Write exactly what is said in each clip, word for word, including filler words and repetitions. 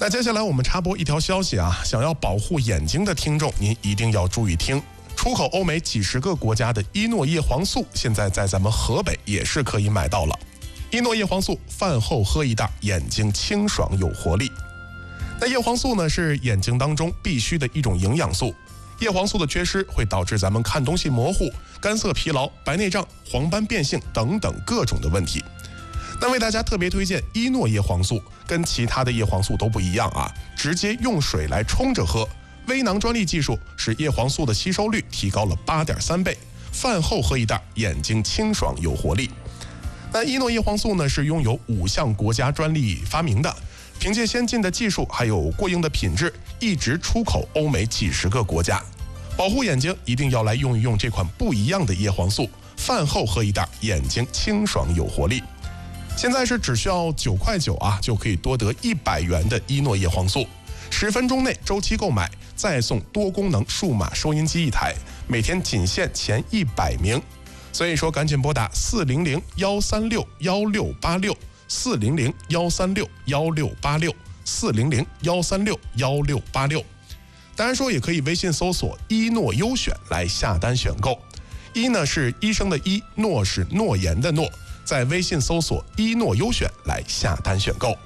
那接下来我们插播一条消息啊，想要保护眼睛的听众，您一定要注意听。出口欧美几十个国家的伊诺叶黄素，现在在咱们河北也是可以买到了。伊诺叶黄素饭后喝一袋，眼睛清爽有活力。那叶黄素呢，是眼睛当中必须的一种营养素。叶黄素的缺失会导致咱们看东西模糊、干涩疲劳、白内障、黄斑变性等等各种的问题。那为大家特别推荐伊诺叶黄素，跟其他的叶黄素都不一样啊，直接用水来冲着喝。微囊专利技术使叶黄素的吸收率提高了 八点三倍，饭后喝一袋，眼睛清爽有活力。那伊诺叶黄素呢，是拥有五项国家专利发明的，凭借先进的技术还有过硬的品质，一直出口欧美几十个国家。保护眼睛一定要来用一用这款不一样的叶黄素，饭后喝一袋，眼睛清爽有活力。现在是只需要九块九啊，就可以多得一百元的伊诺叶黄素，十分钟内周期购买，再送多功能数码收音机一台，每天仅限前一百名。所以说，赶紧拨打四零零幺三六幺六八六，四零零幺三六幺六八六，四零零幺三六幺六八六。当然说，也可以微信搜索“一诺优选”来下单选购。一呢是医生的医，诺是诺言的诺。在微信搜索“一诺优选”来下单选购。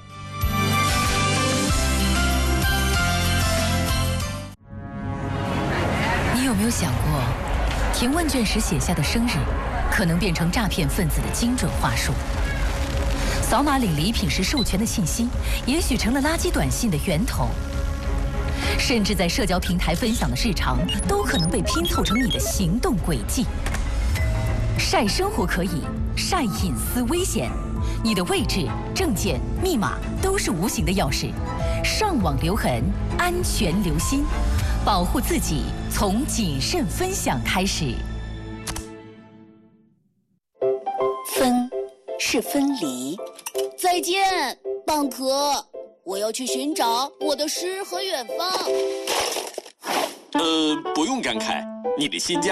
你有没有想过，填问卷时写下的生日，可能变成诈骗分子的精准话术？扫码领礼品时授权的信息，也许成了垃圾短信的源头。甚至在社交平台分享的日常，都可能被拼凑成你的行动轨迹。晒生活可以，晒隐私危险。你的位置、证件、密码都是无形的钥匙。上网留痕，安全留心，保护自己从谨慎分享开始。 分是分离。再见，蚌壳，我要去寻找我的诗和远方。 呃，不用感慨，你的新家